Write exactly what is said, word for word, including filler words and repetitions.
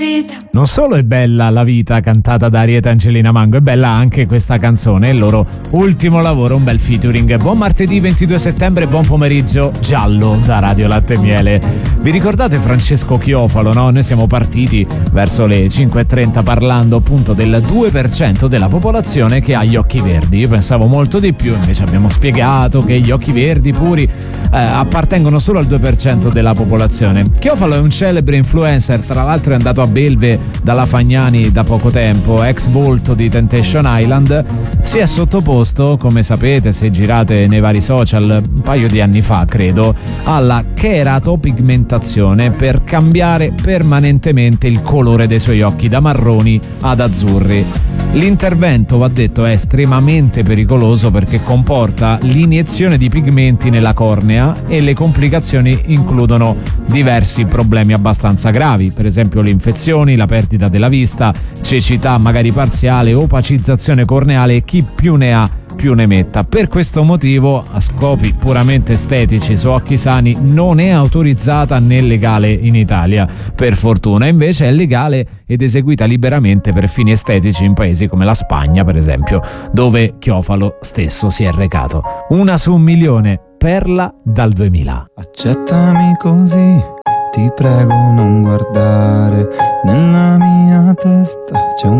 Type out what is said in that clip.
Non solo è bella La vita cantata da Arieta e Angelina Mango, è bella anche questa canzone, il loro ultimo lavoro, un bel featuring. Buon martedì ventidue settembre, buon pomeriggio giallo da Radio Latte e Miele. Vi ricordate Francesco Chiofalo, no? Noi siamo partiti verso le cinque e trenta parlando appunto del due per cento della popolazione che ha gli occhi verdi. Io pensavo molto di più, invece abbiamo spiegato che gli occhi verdi puri eh, appartengono solo al due per cento della popolazione. Chiofalo è un celebre influencer, tra l'altro è andato a Belve dalla Fagnani da poco tempo, ex volto di Temptation Island. Si è sottoposto, come sapete se girate nei vari social, un paio di anni fa credo, alla cheratopigmentazione per cambiare permanentemente il colore dei suoi occhi da marroni ad azzurri. L'intervento, va detto, è estremamente pericoloso perché comporta l'iniezione di pigmenti nella cornea e le complicazioni includono diversi problemi abbastanza gravi, per esempio le infezioni, la perdita della vista, cecità magari parziale, opacizzazione corneale e chi più ne ha più ne metta. Per questo motivo, a scopi puramente estetici su occhi sani, non è autorizzata né legale in Italia. Per fortuna invece è legale ed eseguita liberamente per fini estetici in paesi come la Spagna, per esempio, dove Chiofalo stesso si è recato. Una su un milione, perla dal duemila. Accettami così, ti prego non guardare, nella mia testa c'è un